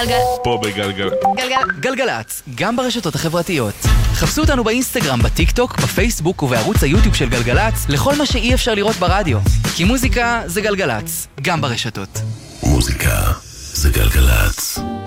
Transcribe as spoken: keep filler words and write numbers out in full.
פה בגלגל... גלגלצ, גם ברשתות החברתיות. חפשו אותנו באינסטגרם, בטיק טוק, בפייסבוק ובערוץ היוטיוב של גלגלצ לכל מה שאי אפשר לראות ברדיו. כי מוזיקה זה גלגלצ, גם ברשתות. מוזיקה זה גלגלצ.